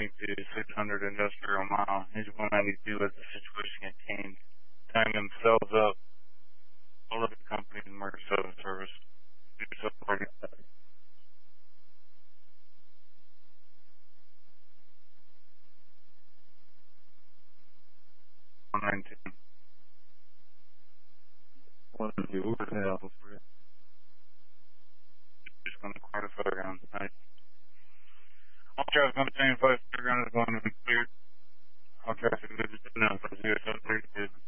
122, 600 industrial mile. Engine 192 as the situation get changed. Tying themselves up. All of the companies in Merge 7 service. Do so for 192. 192, who can help us for it? Just going to quarter fairground. Nice. All traffic on the same place. Fairground is going to be cleared. All traffic is now from 0732.